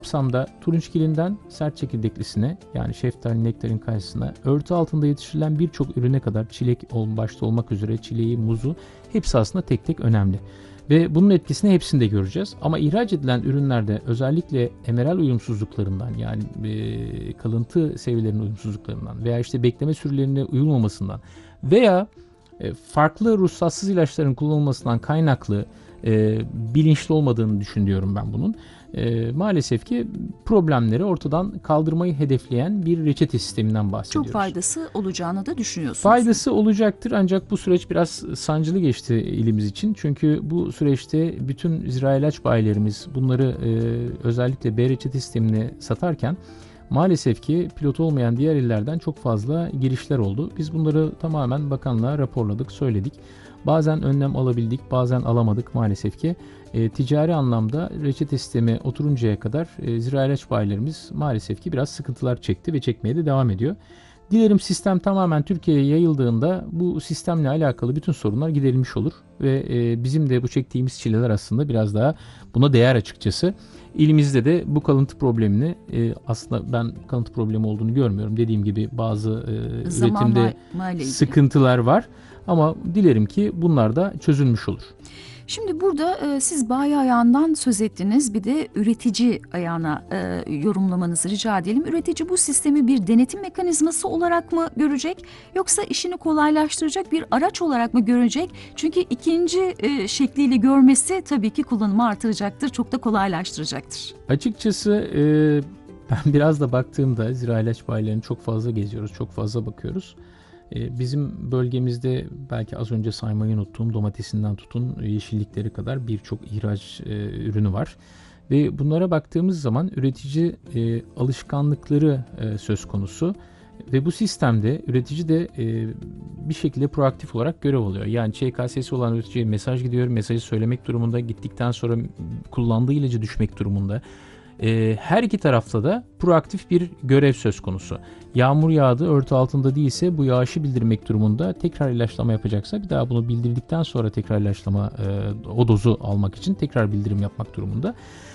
Sam'da turunçgilinden sert çekirdeklisine, yani şeftali, nektarin kayısına, örtü altında yetiştirilen birçok ürüne kadar, çilek başta olmak üzere çileği, muzu, hepsi aslında tek tek önemli. Ve bunun etkisini hepsinde göreceğiz. Ama ihraç edilen ürünlerde özellikle emeral uyumsuzluklarından, yani kalıntı seviyelerinin uyumsuzluklarından veya işte bekleme sürelerine uyulmamasından veya farklı ruhsatsız ilaçların kullanılmasından kaynaklı bilinçli olmadığını düşünüyorum ben bunun. Maalesef ki problemleri ortadan kaldırmayı hedefleyen bir reçete sisteminden bahsediyoruz. Çok faydası olacağını da düşünüyorsunuz. Faydası olacaktır, ancak bu süreç biraz sancılı geçti ilimiz için. Çünkü bu süreçte bütün zira ilaç bayilerimiz bunları özellikle B reçete sistemini satarken maalesef ki pilot olmayan diğer illerden çok fazla girişler oldu. Biz bunları tamamen bakanlığa raporladık, söyledik. Bazen önlem alabildik, bazen alamadık maalesef ki. Ticari anlamda reçete sistemi oturuncaya kadar zira ilaç bayilerimiz maalesef ki biraz sıkıntılar çekti ve çekmeye de devam ediyor. Dilerim sistem tamamen Türkiye'ye yayıldığında bu sistemle alakalı bütün sorunlar giderilmiş olur ve bizim de bu çektiğimiz çileler aslında biraz daha buna değer açıkçası. İlimizde de bu kalıntı problemini, aslında ben kalıntı problemi olduğunu görmüyorum. Dediğim gibi bazı üretimde sıkıntılar var ama dilerim ki bunlar da çözülmüş olur. Şimdi burada siz bayi ayağından söz ettiniz, bir de üretici ayağına yorumlamanızı rica edelim. Üretici bu sistemi bir denetim mekanizması olarak mı görecek, yoksa işini kolaylaştıracak bir araç olarak mı görecek? Çünkü ikinci şekliyle görmesi tabii ki kullanımı artıracaktır, çok da kolaylaştıracaktır. Açıkçası ben biraz da baktığımda zira ilaç bayilerini çok fazla geziyoruz, çok fazla bakıyoruz. Bizim bölgemizde belki az önce saymayı unuttuğum domatesinden tutun yeşillikleri kadar birçok ihraç ürünü var. Ve bunlara baktığımız zaman üretici alışkanlıkları söz konusu. Ve bu sistemde üretici de bir şekilde proaktif olarak görev alıyor. Yani ÇKS'si olan üreticiye mesaj gidiyor, mesajı söylemek durumunda, gittikten sonra kullandığı ilacı düşmek durumunda. Her iki tarafta da proaktif bir görev söz konusu. Yağmur yağdı, örtü altında değilse bu yağışı bildirmek durumunda, tekrar ilaçlama yapacaksa bir daha bunu bildirdikten sonra tekrar ilaçlama, o dozu almak için tekrar bildirim yapmak durumunda.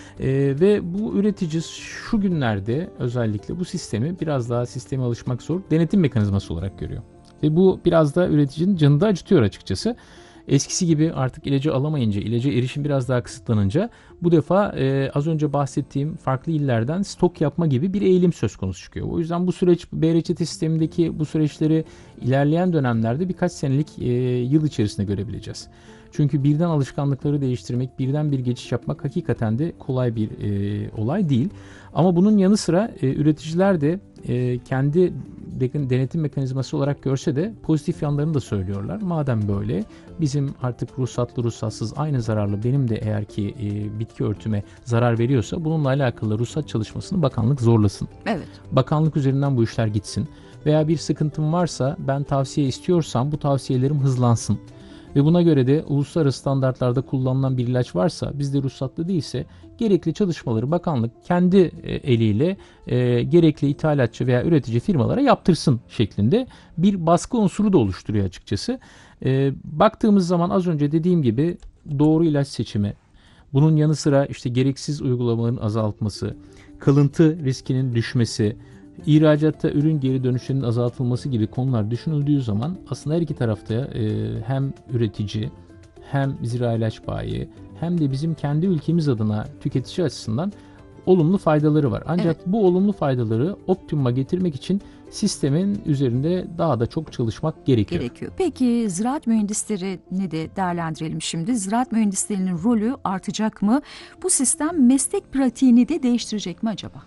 Ve bu üretici şu günlerde özellikle bu sistemi, biraz daha sisteme alışmak zor, denetim mekanizması olarak görüyor. Ve bu biraz da üreticinin canını da acıtıyor açıkçası. Eskisi gibi artık ilacı alamayınca, ilaca erişim biraz daha kısıtlanınca bu defa az önce bahsettiğim farklı illerden stok yapma gibi bir eğilim söz konusu çıkıyor. O yüzden bu süreç, B reçete sistemindeki bu süreçleri ilerleyen dönemlerde birkaç senelik yıl içerisinde görebileceğiz. Çünkü birden alışkanlıkları değiştirmek, birden bir geçiş yapmak hakikaten de kolay bir olay değil. Ama bunun yanı sıra üreticiler de kendi denetim mekanizması olarak görse de pozitif yanlarını da söylüyorlar. Madem böyle, bizim artık ruhsatlı ruhsatsız aynı zararlı, benim de eğer ki bitki örtüme zarar veriyorsa bununla alakalı ruhsat çalışmasını bakanlık zorlasın. Evet. Bakanlık üzerinden bu işler gitsin. Veya bir sıkıntım varsa, ben tavsiye istiyorsam bu tavsiyelerim hızlansın. Ve buna göre de uluslararası standartlarda kullanılan bir ilaç varsa, bizde ruhsatlı değilse, gerekli çalışmaları bakanlık kendi eliyle gerekli ithalatçı veya üretici firmalara yaptırsın şeklinde bir baskı unsuru da oluşturuyor açıkçası. Baktığımız zaman az önce dediğim gibi doğru ilaç seçimi, bunun yanı sıra işte gereksiz uygulamaların azaltması, kalıntı riskinin düşmesi, İhracatta ürün geri dönüşlerinin azaltılması gibi konular düşünüldüğü zaman aslında her iki tarafta hem üretici, hem zira ilaç bayi, hem de bizim kendi ülkemiz adına tüketici açısından olumlu faydaları var. Ancak evet, bu olumlu faydaları optimuma getirmek için sistemin üzerinde daha da çok çalışmak gerekiyor. Peki ziraat mühendislerini de değerlendirelim şimdi. Ziraat mühendislerinin rolü artacak mı? Bu sistem meslek pratiğini de değiştirecek mi acaba?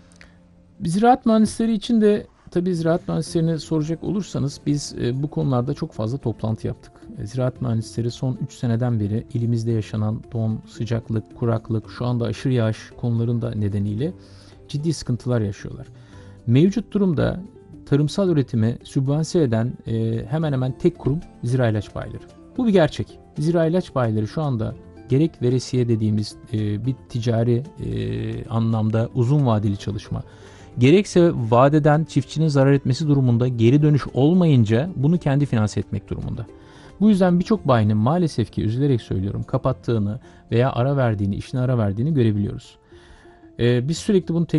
Ziraat mühendisleri için de, tabii ziraat mühendislerini soracak olursanız, biz bu konularda çok fazla toplantı yaptık. Ziraat mühendisleri son 3 seneden beri ilimizde yaşanan don, sıcaklık, kuraklık, şu anda aşırı yağış konularında nedeniyle ciddi sıkıntılar yaşıyorlar. Mevcut durumda tarımsal üretimi sübvanse eden hemen hemen tek kurum zira ilaç bayileri. Bu bir gerçek. Zira ilaç bayileri şu anda gerek veresiye dediğimiz bir ticari anlamda uzun vadeli çalışma, gerekse vadeden çiftçinin zarar etmesi durumunda geri dönüş olmayınca bunu kendi finanse etmek durumunda. Bu yüzden birçok bayinin maalesef ki, üzülerek söylüyorum, kapattığını veya ara verdiğini, işine ara verdiğini görebiliyoruz. Biz sürekli bunu